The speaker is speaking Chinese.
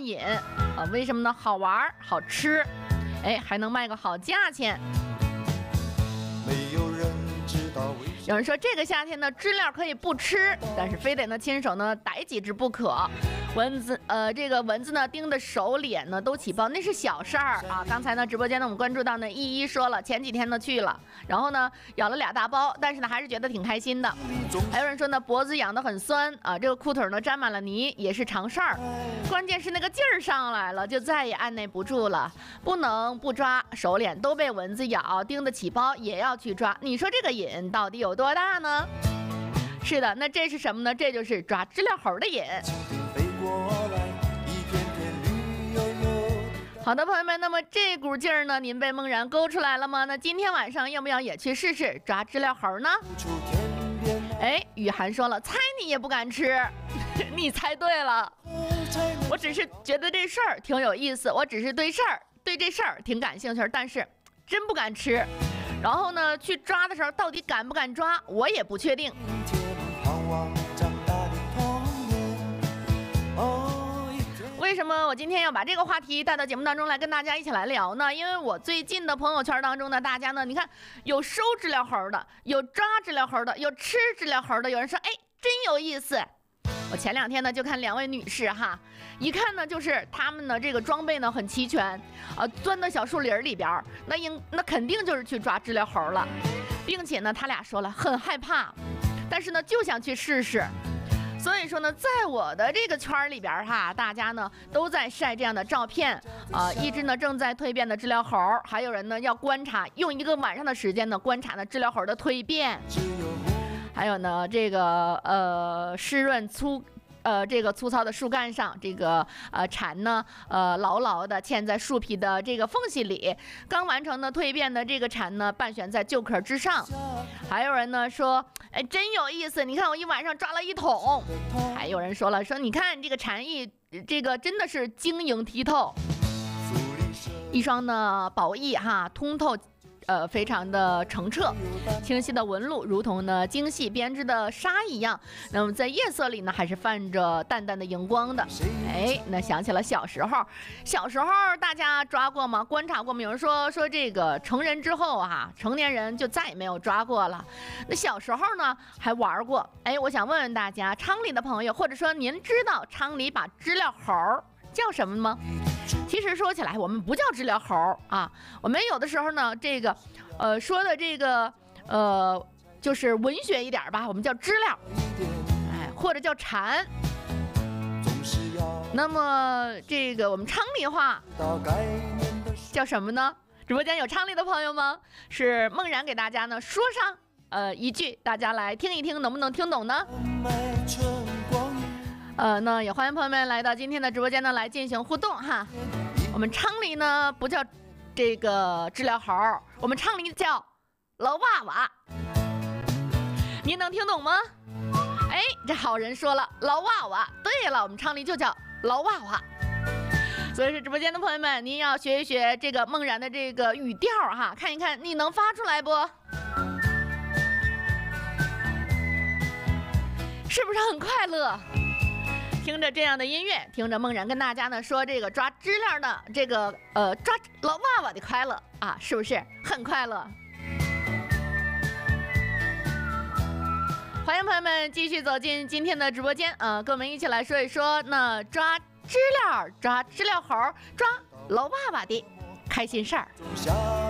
瘾啊！为什么呢？好玩好吃，哎，还能卖个好价钱。 没有人知道为什么。 有人说这个夏天呢，知了可以不吃，但是非得呢亲手呢逮几只不可。这个蚊子呢叮的手脸呢都起包，那是小事儿啊。刚才呢直播间呢我们关注到呢依依说了，前几天呢去了，然后呢咬了2大包，但是呢还是觉得挺开心的。还有人说呢脖子痒得很酸啊，这个裤腿呢沾满了泥也是常事儿，关键是那个劲儿上来了，就再也按捺不住了，不能不抓，手脸都被蚊子咬，叮得起包也要去抓。你说这个瘾到底有多大呢？是的，那这是什么呢？这就是抓知了猴的瘾。好的，朋友们，那么这股劲儿呢，您被梦然勾出来了吗？那今天晚上要不要也去试试抓知了猴呢？哎，雨涵说了，猜你也不敢吃，你猜对了。我只是觉得这事儿挺有意思，我只是对这事儿挺感兴趣，但是真不敢吃。然后呢，去抓的时候到底敢不敢抓，我也不确定。为什么我今天要把这个话题带到节目当中来跟大家一起来聊呢？因为我最近的朋友圈当中呢，大家呢，你看有收知了猴的，有抓知了猴的，有吃知了猴的，有人说哎真有意思。我前2天呢就看2位女士哈，一看呢就是她们呢这个装备呢很齐全，钻到小树林里边，那肯定就是去抓知了猴了，并且呢她俩说了很害怕，但是呢就想去试试。所以说呢，在我的这个圈里边哈，大家呢都在晒这样的照片一只呢正在蜕变的知了猴，还有人呢要观察，用1个晚上的时间呢观察呢知了猴的蜕变，还有呢这个湿润这个粗糙的树干上，这个蝉呢牢牢的嵌在树皮的这个缝隙里，刚完成的蜕变的这个蝉呢半悬在旧壳之上。还有人呢说，哎真有意思，你看我一晚上抓了1桶。还有人说了，说你看这个蝉翼，这个真的是晶莹剔透，一双呢薄翼哈，通透。非常的澄澈，清晰的纹路如同呢精细编织的纱一样，那么在夜色里呢还是泛着淡淡的荧光的。哎，那想起了小时候大家抓过吗？观察过吗？有人说这个成人之后啊，成年人就再也没有抓过了。那小时候呢还玩过。哎，我想问问大家，昌黎的朋友，或者说您知道昌黎把知了猴叫什么吗？其实说起来，我们不叫知了猴啊，我们有的时候呢，这个，说的这个，就是文学一点吧，我们叫知了，哎，或者叫蝉。那么这个我们昌黎话叫什么呢？直播间有昌黎的朋友吗？是梦然给大家呢说上一句，大家来听一听，能不能听懂呢？那也欢迎朋友们来到今天的直播间呢，来进行互动哈。我们昌黎呢不叫这个知了猴，我们昌黎叫老娃娃。您能听懂吗？哎，这好人说了，老娃娃。对了，我们昌黎就叫老娃娃。所以是直播间的朋友们，您要学一学这个梦然的这个语调哈，看一看你能发出来不？是不是很快乐？听着这样的音乐，听着梦然跟大家呢说这个抓知了的这个抓老娃娃的快乐啊，是不是很快乐？欢迎朋友们继续走进今天的直播间跟我们一起来说一说那抓知了猴抓老娃娃的开心事儿。